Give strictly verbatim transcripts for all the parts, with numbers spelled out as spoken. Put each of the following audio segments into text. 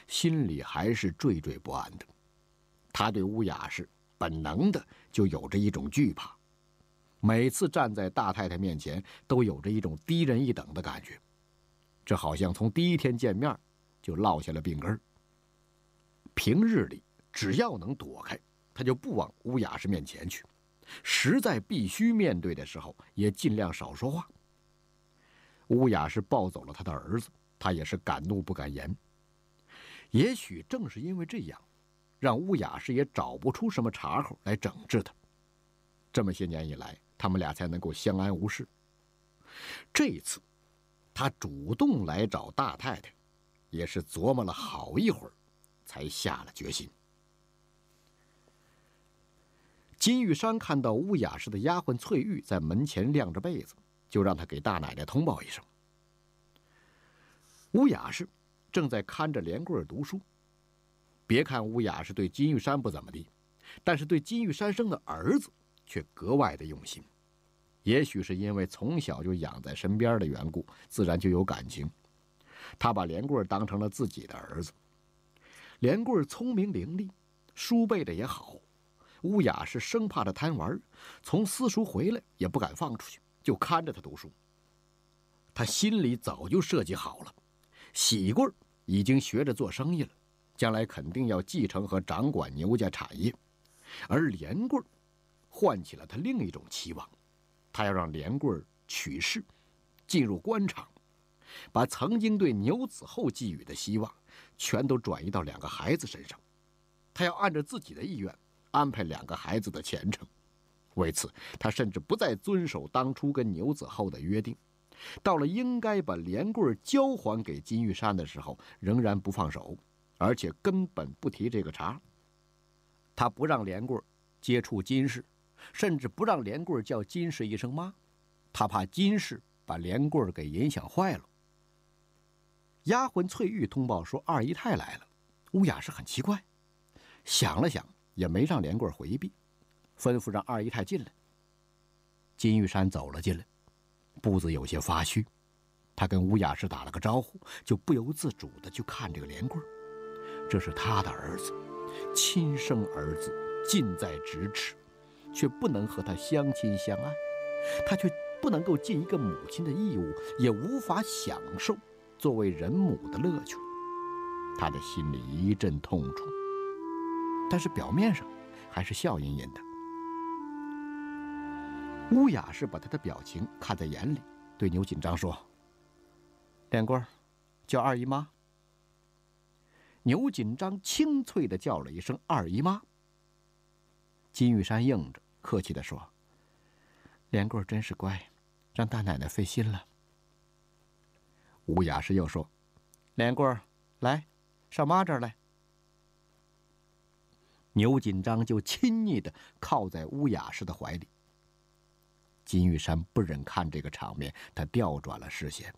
心里还是惴惴不安的。他对乌雅氏本能的就有着一种惧怕，每次站在大太太面前都有着一种低人一等的感觉，这好像从第一天见面就落下了病根。平日里只要能躲开，他就不往乌雅氏面前去，实在必须面对的时候也尽量少说话。乌雅氏抱走了他的儿子，他也是敢怒不敢言。也许正是因为这样，让乌雅氏也找不出什么茬口来整治他。这么些年以来，他们俩才能够相安无事。这一次，他主动来找大太太，也是琢磨了好一会儿，才下了决心。金玉山看到乌雅氏的丫鬟翠玉在门前晾着被子，就让他给大奶奶通报一声。乌雅氏正在看着连贵儿读书。别看乌雅氏对金玉山不怎么地，但是对金玉山生的儿子却格外的用心。也许是因为从小就养在身边的缘故，自然就有感情。他把连贵儿当成了自己的儿子。连贵儿聪明伶俐，书背的也好。乌雅氏生怕他贪玩，从私塾回来也不敢放出去，就看着他读书。他心里早就设计好了，喜贵儿已经学着做生意了，将来肯定要继承和掌管牛家产业，而连贵儿唤起了他另一种期望，他要让连贵儿取士，进入官场，把曾经对牛子厚寄予的希望全都转移到两个孩子身上。他要按照自己的意愿安排两个孩子的前程。为此，他甚至不再遵守当初跟牛子厚的约定，到了应该把连贵儿交还给金玉山的时候，仍然不放手，而且根本不提这个茬。他不让连贵儿接触金氏，甚至不让连贵儿叫金氏一声妈，他怕金氏把连贵儿给影响坏了。丫鬟翠玉通报说二姨太来了。乌雅氏很奇怪，想了想也没让连贵儿回避，吩咐让二姨太进来。金玉山走了进来，步子有些发虚，他跟乌雅氏打了个招呼，就不由自主地去看这个连贵儿。这是他的儿子，亲生儿子，近在咫尺，却不能和他相亲相爱，他却不能够尽一个母亲的义务，也无法享受作为人母的乐趣。他的心里一阵痛楚，但是表面上还是笑吟吟的。乌雅氏把他的表情看在眼里，对牛锦章说：“连贵儿，叫二姨妈。”牛锦章清脆地叫了一声“二姨妈”。金玉山应着，客气地说：“连贵儿真是乖，让大奶奶费心了。”乌雅氏又说：“连贵儿，来，上妈这儿来。”牛锦章就亲昵地靠在乌雅氏的怀里。金玉山不忍看这个场面，他调转了视线。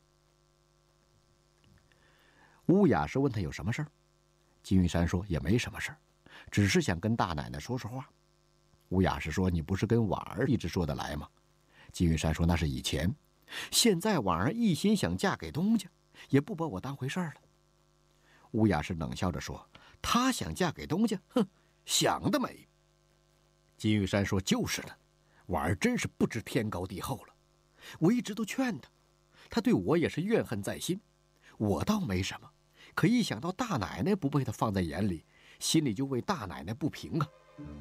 乌雅氏问他有什么事儿，金玉山说也没什么事儿，只是想跟大奶奶说说话。乌雅氏说：“你不是跟婉儿一直说得来吗？”金玉山说：“那是以前，现在婉儿一心想嫁给东家，也不把我当回事儿了。”乌雅氏冷笑着说：“她想嫁给东家，哼，想得美。”金玉山说：“就是的，婉儿真是不知天高地厚了。我一直都劝她，她对我也是怨恨在心。我倒没什么，可一想到大奶奶不被她放在眼里，心里就为大奶奶不平啊。”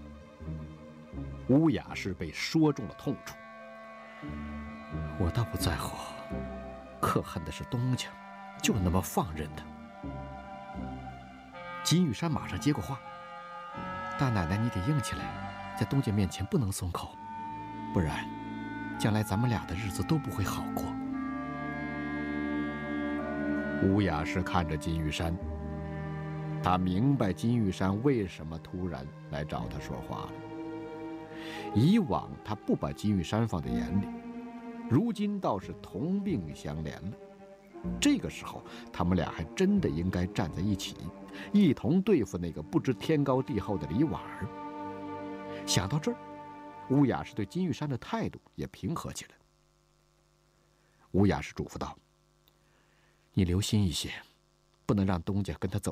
乌雅氏被说中了痛处。我倒不在乎，可恨的是东家就那么放任他。金玉山马上接过话：“大奶奶，你得硬起来，在东家面前不能松口，不然将来咱们俩的日子都不会好过。”乌雅氏看着金玉山，他明白金玉山为什么突然来找他说话了。以往他不把金玉山放在眼里，如今倒是同病相怜了。这个时候，他们俩还真的应该站在一起，一同对付那个不知天高地厚的李婉儿。想到这儿，乌雅氏对金玉山的态度也平和起来。乌雅氏嘱咐道：“你留心一些，不能让东家跟他走